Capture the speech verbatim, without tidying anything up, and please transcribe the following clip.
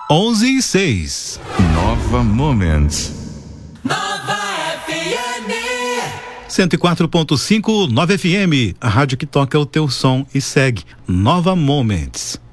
onze e seis. Nova Moments. Nova F M. cento e quatro ponto cinco, Nova F M. A rádio que toca o teu som e segue. Nova Moments.